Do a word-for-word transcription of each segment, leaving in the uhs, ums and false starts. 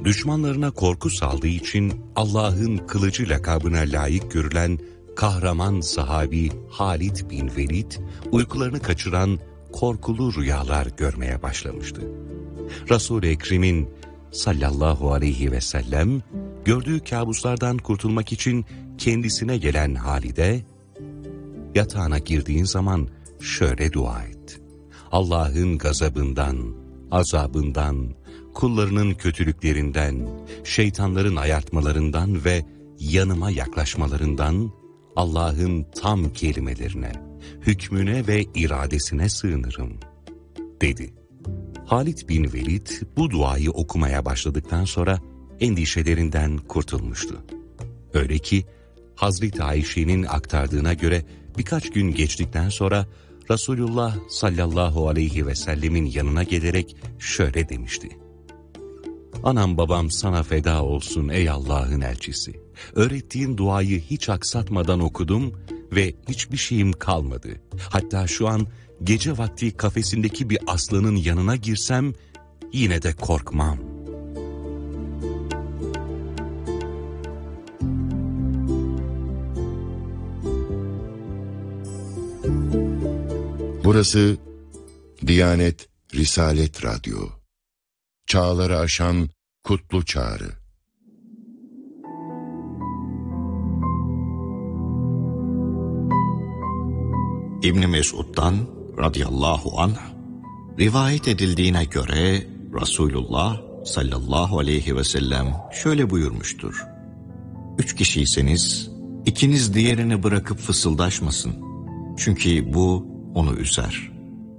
düşmanlarına korku saldığı için Allah'ın kılıcı lakabına layık görülen kahraman sahabi Halid bin Velid, uykularını kaçıran korkulu rüyalar görmeye başlamıştı. Resul-i Ekrem'in sallallahu aleyhi ve sellem gördüğü kabuslardan kurtulmak için kendisine gelen Halid'e, yatağına girdiğin zaman şöyle dua et: Allah'ın gazabından, azabından, kullarının kötülüklerinden, şeytanların ayartmalarından ve yanıma yaklaşmalarından Allah'ın tam kelimelerine, hükmüne ve iradesine sığınırım, dedi. Halid bin Velid bu duayı okumaya başladıktan sonra endişelerinden kurtulmuştu. Öyle ki Hazreti Ayşe'nin aktardığına göre birkaç gün geçtikten sonra Resulullah sallallahu aleyhi ve sellemin yanına gelerek şöyle demişti: Anam babam sana feda olsun ey Allah'ın elçisi. Öğrettiğin duayı hiç aksatmadan okudum ve hiçbir şeyim kalmadı. Hatta şu an gece vakti kafesindeki bir aslanın yanına girsem yine de korkmam. Burası Diyanet Risalet Radyo. Çağları aşan kutlu çağrı. İbn Mesud'dan radıyallahu anh rivayet edildiğine göre Resulullah sallallahu aleyhi ve sellem şöyle buyurmuştur: Üç kişiyseniz ikiniz diğerini bırakıp fısıldaşmasın. Çünkü bu onu üzer.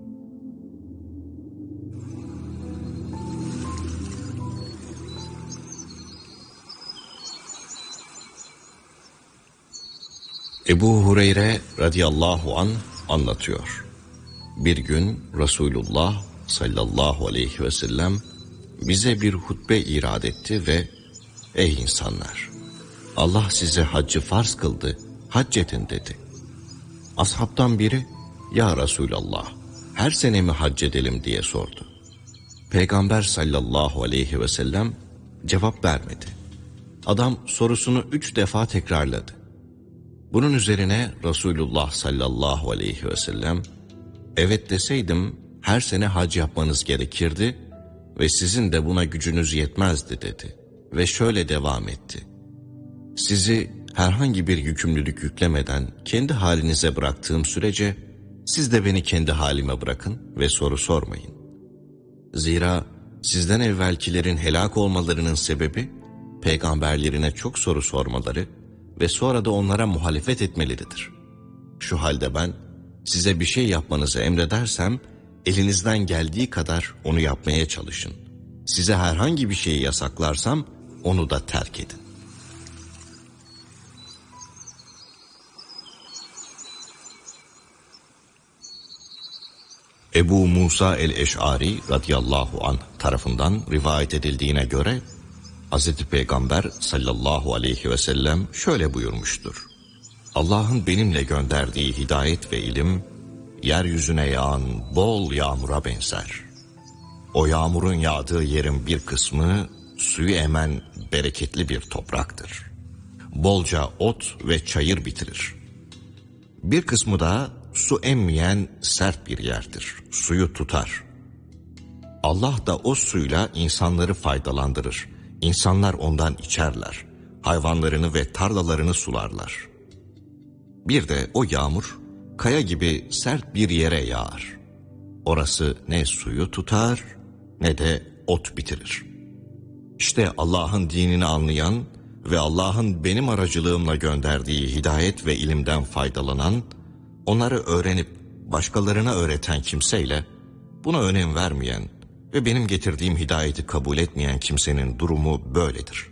Ebu Hureyre radıyallahu anh anlatıyor. Bir gün Resulullah sallallahu aleyhi ve sellem bize bir hutbe irad etti ve ey insanlar, Allah size haccı farz kıldı, hac edin dedi. Ashabtan biri ya Resulallah her sene mi hac edelim diye sordu. Peygamber sallallahu aleyhi ve sellem cevap vermedi. Adam sorusunu üç defa tekrarladı. Bunun üzerine Resulullah sallallahu aleyhi ve sellem evet deseydim her sene hac yapmanız gerekirdi ve sizin de buna gücünüz yetmezdi dedi. Ve şöyle devam etti: Sizi herhangi bir yükümlülük yüklemeden kendi halinize bıraktığım sürece siz de beni kendi halime bırakın ve soru sormayın. Zira sizden evvelkilerin helak olmalarının sebebi peygamberlerine çok soru sormaları ve sonra da onlara muhalefet etmeleridir. Şu halde ben size bir şey yapmanızı emredersem elinizden geldiği kadar onu yapmaya çalışın. Size herhangi bir şeyi yasaklarsam onu da terk edin. Ebu Musa el-Eş'ari radıyallahu anh tarafından rivayet edildiğine göre Hazreti Peygamber sallallahu aleyhi ve sellem şöyle buyurmuştur: Allah'ın benimle gönderdiği hidayet ve ilim, yeryüzüne yağan bol yağmura benzer. O yağmurun yağdığı yerin bir kısmı suyu emen bereketli bir topraktır. Bolca ot ve çayır bitirir. Bir kısmı da su emmeyen sert bir yerdir. Suyu tutar. Allah da o suyla insanları faydalandırır. İnsanlar ondan içerler. Hayvanlarını ve tarlalarını sularlar. Bir de o yağmur kaya gibi sert bir yere yağar. Orası ne suyu tutar ne de ot bitirir. İşte Allah'ın dinini anlayan ve Allah'ın benim aracılığımla gönderdiği hidayet ve ilimden faydalanan, onları öğrenip başkalarına öğreten kimseyle buna önem vermeyen ve benim getirdiğim hidayeti kabul etmeyen kimsenin durumu böyledir.